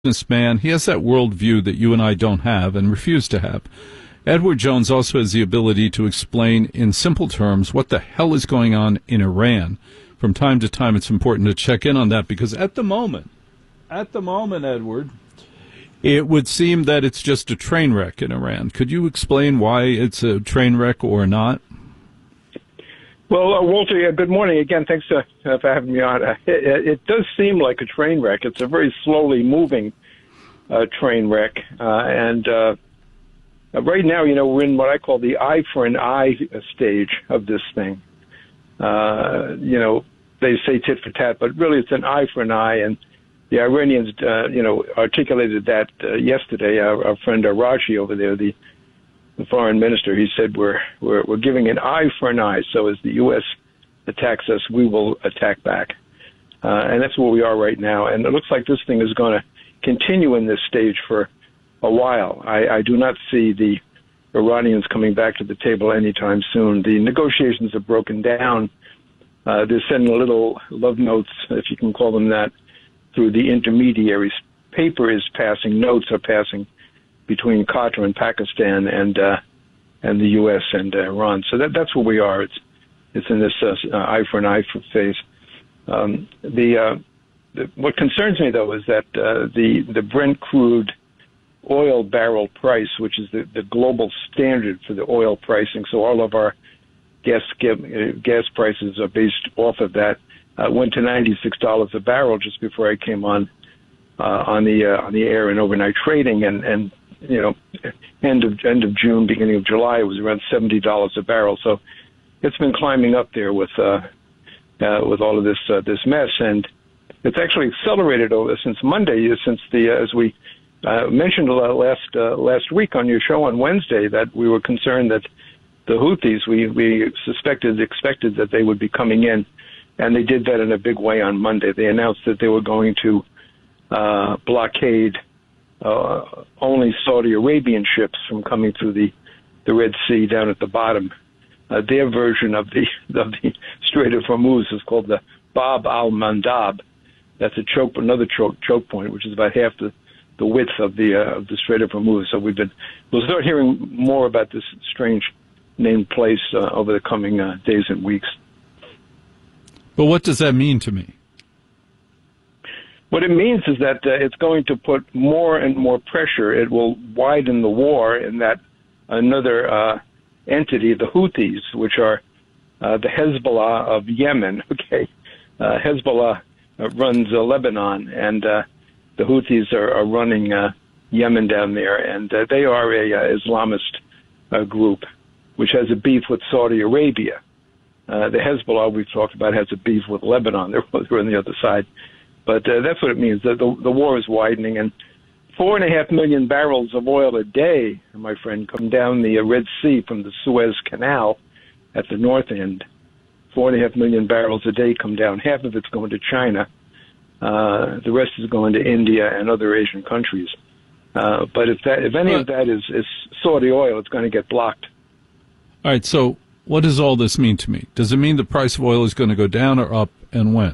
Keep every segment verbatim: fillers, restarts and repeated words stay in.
businessman. He has that worldview that you and I don't have and refuse to have. Edward Jones also has the ability to explain in simple terms what the hell is going on in Iran. From time to time, it's important to check in on that because at the moment, at the moment, Edward, it would seem that it's just a train wreck in Iran. Could you explain why it's a train wreck or not? Well, uh, Walter, yeah, good morning again. Thanks uh, for having me on. Uh, it, it does seem like a train wreck. It's a very slowly moving uh, train wreck. Uh, and uh, right now, you know, we're in what I call the eye for an eye stage of this thing. Uh, you know, they say tit for tat, but really it's an eye for an eye. And the Iranians, uh, you know, articulated that uh, yesterday. Our, our friend Arashi over there, the the foreign minister, he said we're, we're we're giving an eye for an eye. So as the U S attacks us, we will attack back, uh, and that's where we are right now. And it looks like this thing is going to continue in this stage for a while. I, I do not see the Iranians coming back to the table anytime soon. The negotiations have broken down. Uh, they're sending little love notes, if you can call them that, through the intermediaries. Paper is passing, notes are passing between Qatar and Pakistan and uh, and the U S and uh, Iran. So that that's where we are. It's it's in this uh, eye for an eye phase. Um, the, uh, the what concerns me though is that uh, the the Brent crude oil barrel price, which is the, the global standard for the oil pricing, so all of our gas gas prices are based off of that, uh, went to ninety-six dollars a barrel just before I came on uh, on the uh, on the air in overnight trading, and and you know, end of end of June, beginning of July, it was around seventy dollars a barrel. So it's been climbing up there with uh, uh, with all of this uh, this mess, and it's actually accelerated over since Monday. Since the uh, as we uh, mentioned last uh, last week on your show on Wednesday, that we were concerned that the Houthis, we we suspected expected that they would be coming in, and they did that in a big way on Monday. They announced that they were going to uh, blockade Uh, only Saudi Arabian ships from coming through the, the Red Sea down at the bottom. Uh, their version of the of the Strait of Hormuz is called the Bab al-Mandab. That's a choke, another choke, choke point, which is about half the, the width of the uh, of the Strait of Hormuz. So we've been we'll start hearing more about this strange named place uh, over the coming uh, days and weeks. But what does that mean to me? What it means is that uh, it's going to put more and more pressure. It will widen the war in that another uh, entity, the Houthis, which are uh, the Hezbollah of Yemen, okay? Uh, Hezbollah uh, runs uh, Lebanon, and uh, the Houthis are, are running uh, Yemen down there, and uh, they are a uh, Islamist uh, group which has a beef with Saudi Arabia. Uh, the Hezbollah we've talked about has a beef with Lebanon. They're, they're on the other side. But uh, that's what it means. The, the, the war is widening, and four and a half million barrels of oil a day, my friend, come down the uh, Red Sea from the Suez Canal at the north end. Four and a half million barrels a day come down. Half of it's going to China. Uh, the rest is going to India and other Asian countries. Uh, but if that, if any of that is, is Saudi oil, it's going to get blocked. All right. So what does all this mean to me? Does it mean the price of oil is going to go down or up, and when?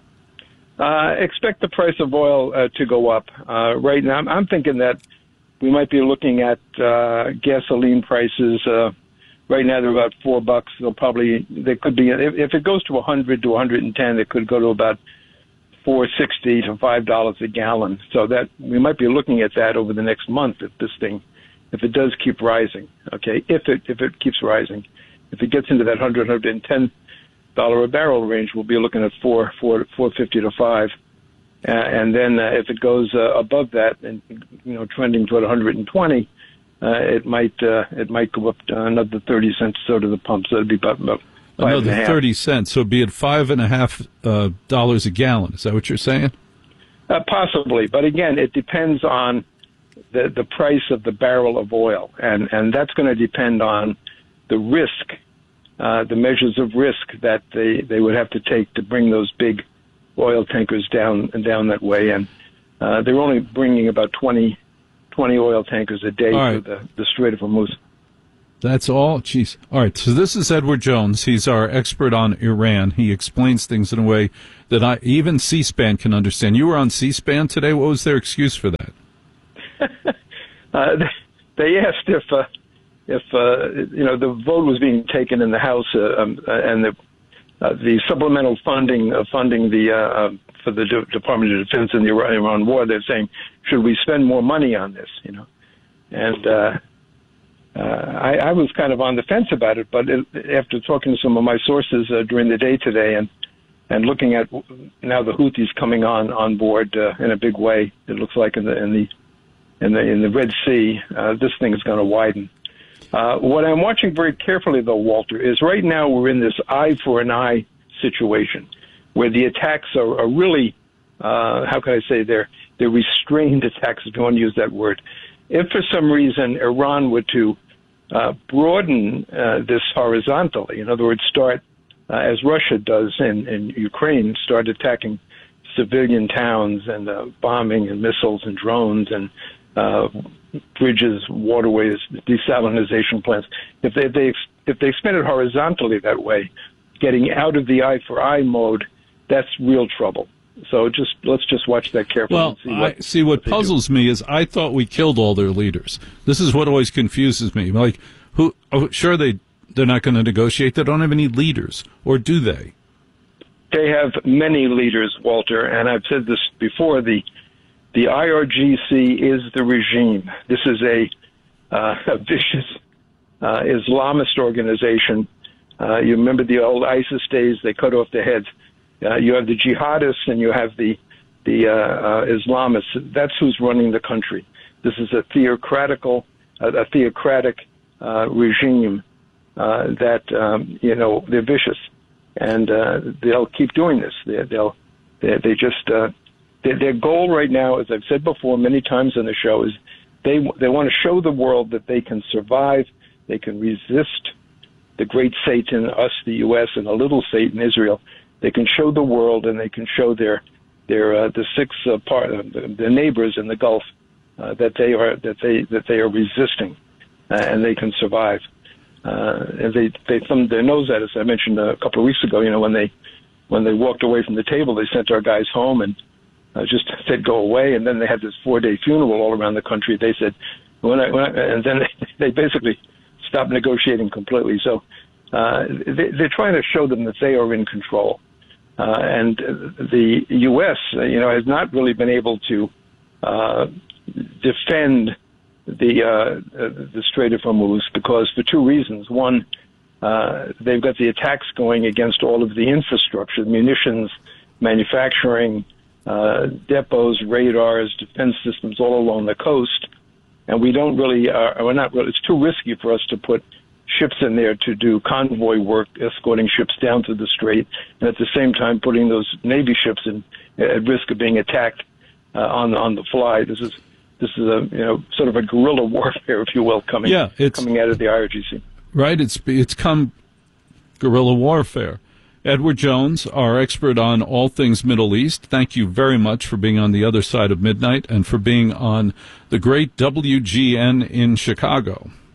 Uh, expect the price of oil uh, to go up. Uh, right now, I'm, I'm thinking that we might be looking at uh, gasoline prices. Uh, right now, they're about four bucks. They'll probably they could be if, if it goes to one hundred to one hundred ten, it could go to about four sixty to five dollars a gallon. So that we might be looking at that over the next month if this thing, if it does keep rising. Okay, if it if it keeps rising, if it gets into that one hundred, one hundred ten dollar a barrel range, we'll be looking at four, four, four fifty to five, uh, and then uh, if it goes uh, above that, and you know, trending toward one hundred twenty, uh, it might uh, it might go up to another thirty cents or so to the pump. So it'd be about, about five another thirty cents. So it'd be at five and a half uh, dollars a gallon. Is that what you're saying? Uh, possibly, but again, it depends on the the price of the barrel of oil, and and that's going to depend on the risk. Uh, the measures of risk that they, they would have to take to bring those big oil tankers down and down that way. And uh, they're only bringing about twenty, twenty oil tankers a day right. through the, the Strait of Hormuz. That's all? Jeez. All right, so this is Edward Jones. He's our expert on Iran. He explains things in a way that I even C-SPAN can understand. You were on C-SPAN today. What was their excuse for that? uh, they asked if, uh, if uh, you know, the vote was being taken in the House uh, um, uh, and the uh, the supplemental funding uh, funding the uh, uh, for the De- Department of Defense in the Iran, Iran war. They're saying, should we spend more money on this? You know, and uh, uh, I, I was kind of on the fence about it. But it, after talking to some of my sources uh, during the day today, and and looking at now the Houthis coming on on board uh, in a big way, it looks like in the in the in the in the Red Sea, uh, this thing is going to widen. Uh, what I'm watching very carefully, though, Walter, is right now we're in this eye for an eye situation where the attacks are, are really, uh, how can I say, they're, they're restrained attacks, if you want to use that word. If for some reason Iran were to uh, broaden uh, this horizontally, in other words, start, uh, as Russia does in, in Ukraine, start attacking civilian towns and uh, bombing and missiles and drones and uh, bridges, waterways, desalinization plants. If they, they if they expand it horizontally that way, getting out of the eye for eye mode, that's real trouble. So just let's just watch that carefully. Well, and see what, I, see what, what puzzles me is I thought we killed all their leaders. This is what always confuses me. Like, who? Oh, sure, they they're not going to negotiate. They don't have any leaders, or do they? They have many leaders, Walter, and I've said this before. The The I R G C is the regime. This is a, uh, a vicious uh, Islamist organization. Uh, you remember the old ISIS days? They cut off the heads. Uh, you have the jihadists and you have the the uh, uh, Islamists. That's who's running the country. This is a theocratical, uh, a theocratic uh, regime uh, that um, you know they're vicious, and uh, they'll keep doing this. They, they'll they, they just. Uh, Their goal right now, as I've said before many times on the show, is they they want to show the world that they can survive, they can resist the great Satan, us, the U S, and a little Satan, Israel. They can show the world, and they can show their their uh, the six uh, part uh, the, the neighbors in the Gulf uh, that they are that they that they are resisting, uh, and they can survive. Uh, and they they thumbed their nose at us. I mentioned a couple of weeks ago. You know, when they when they walked away from the table, they sent our guys home and. Uh, just said go away, and then they had this four-day funeral all around the country. They said, when I, when I, and then they, they basically stopped negotiating completely. So uh, they, they're trying to show them that they are in control, uh, and the U S, uh, you know, has not really been able to uh, defend the uh, the Strait of Hormuz because for two reasons. One, uh, they've got the attacks going against all of the infrastructure, munitions, manufacturing. Uh, depots, radars, defense systems all along the coast, and we don't really, uh, we're not really, it's too risky for us to put ships in there to do convoy work, escorting ships down to the strait, and at the same time putting those Navy ships in, at risk of being attacked uh, on on the fly. This is this is a you know sort of a guerrilla warfare, if you will, coming yeah, it's, coming out of the I R G C. Right, it's it's come guerrilla warfare. Edward Jones, our expert on all things Middle East, thank you very much for being on the other side of midnight and for being on the great W G N in Chicago.